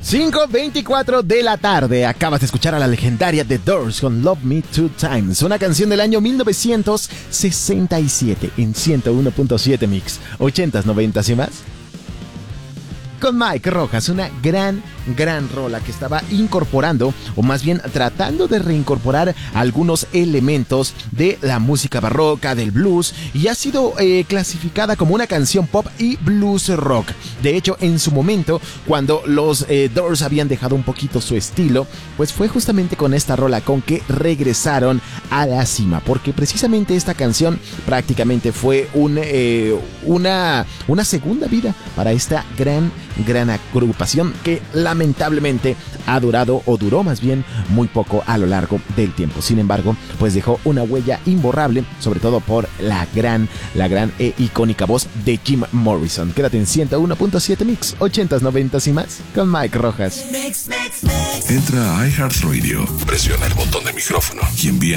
5:24 de la tarde. Acabas de escuchar a la legendaria The Doors con Love Me Two Times, una canción del año 1967 en 101.7 Mix, 80s, 90s y más. Con Mike Rojas, una gran rola que estaba incorporando, o más bien tratando de reincorporar algunos elementos de la música barroca, del blues, y ha sido clasificada como una canción pop y blues rock. De hecho, en su momento, cuando los Doors habían dejado un poquito su estilo, pues fue justamente con esta rola con que regresaron a la cima, porque precisamente esta canción prácticamente fue una segunda vida para esta gran agrupación que lamentablemente ha durado, o duró más bien, muy poco a lo largo del tiempo. Sin embargo, pues dejó una huella imborrable, sobre todo por la gran e icónica voz de Jim Morrison. Quédate en 101.7 Mix, 80s, 90s y más, con Mike Rojas. Entra a iHeartRadio, presiona el botón de micrófono y envía